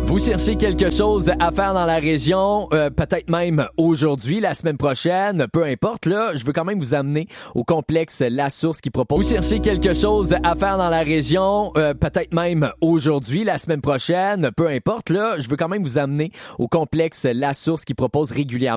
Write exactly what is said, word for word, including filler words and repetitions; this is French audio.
Vous cherchez quelque chose à faire dans la région, euh, peut-être même aujourd'hui, la semaine prochaine, peu importe, là, je veux quand même vous amener au complexe La Source qui propose... Vous cherchez quelque chose à faire dans la région, euh, peut-être même aujourd'hui, la semaine prochaine, peu importe, là, je veux quand même vous amener au complexe La Source qui propose régulièrement